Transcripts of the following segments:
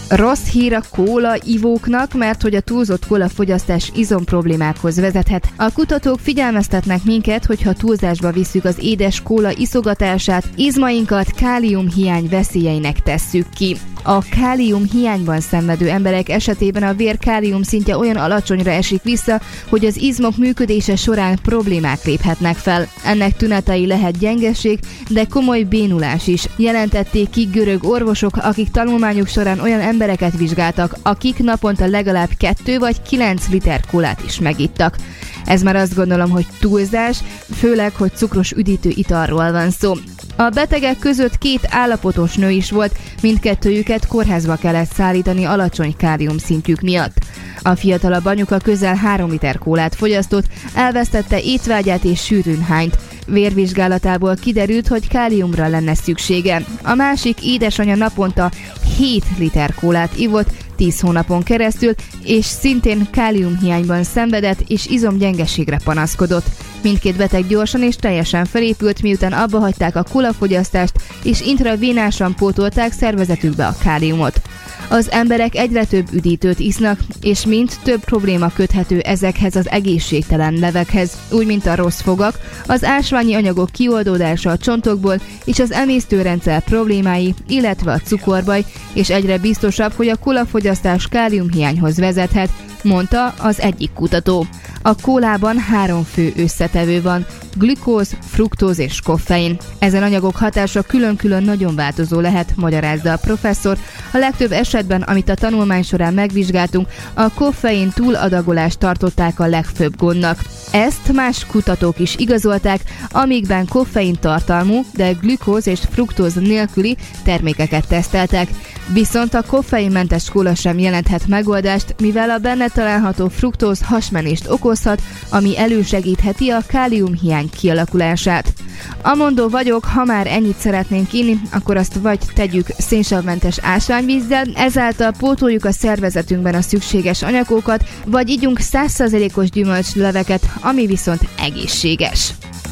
Rossz hír a kóla ivóknak, mert hogy a túlzott kólafogyasztás izomproblémákhoz vezethet. A kutatók figyelmeztetnek minket, hogyha túlzásba visszük az édes kóla iszogatását, izmainkat káliumhiány veszélyeinek tesszük ki. A kálium hiányban szenvedő emberek esetében a vér kálium szintje olyan alacsonyra esik vissza, hogy az izmok működése során problémák léphetnek fel. Ennek tünetei lehet gyengeség, de komoly bénulás is. Jelentették ki görög orvosok, akik tanulmányok során olyan embereket vizsgáltak, akik naponta legalább 2 vagy 9 liter kólát is megittak. Ez már azt gondolom, hogy túlzás, főleg, hogy cukros üdítő italról van szó. A betegek között 2 állapotos nő is volt, mindkettőjüket kórházba kellett szállítani alacsony kálium szintjük miatt. A fiatalabb anyuka közel 3 liter kólát fogyasztott, elvesztette étvágyát és sűrűnhányt. Vérvizsgálatából kiderült, hogy káliumra lenne szüksége. A másik édesanyja naponta 7 liter kólát ivott 10 hónapon keresztül, és szintén káliumhiányban szenvedett és izomgyengeségre panaszkodott. Mindkét beteg gyorsan és teljesen felépült, miután abba hagyták a kólafogyasztást, és intravénásan pótolták szervezetükbe a káliumot. Az emberek egyre több üdítőt isznak, és mind több probléma köthető ezekhez az egészségtelen levekhez, úgy mint a rossz fogak, az ásványi anyagok kioldódása a csontokból, és az emésztőrendszer problémái, illetve a cukorbaj, és egyre biztosabb, hogy a kólafogyasztás káliumhiányhoz vezethet, mondta az egyik kutató. A kólában 3 fő összetevő van: glükóz, fruktóz és koffein. Ezen anyagok hatása külön-külön nagyon változó lehet, magyarázza a professzor. A legtöbb esetben, amit a tanulmány során megvizsgáltunk, a koffein túladagolást tartották a legfőbb gondnak. Ezt más kutatók is igazolták, amikben koffein tartalmú, de glükóz és fruktóz nélküli termékeket teszteltek. Viszont a koffeinmentes kóla sem jelenthet megoldást, mivel a benne található fruktóz hasmenést okozhat, ami elősegítheti a káliumhiány kialakulását. Amondó vagyok, ha már ennyit szeretnénk inni, akkor azt vagy tegyük szénsavmentes ásványvízzel, ezáltal pótoljuk a szervezetünkben a szükséges anyagokat, vagy ígyunk 100%-os gyümölcsleveket, ami viszont egészséges.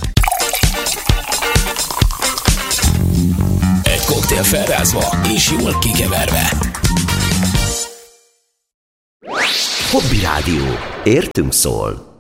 Egy koktél felrázva és jól kikeverve. Hobby Rádió. Értünk szól.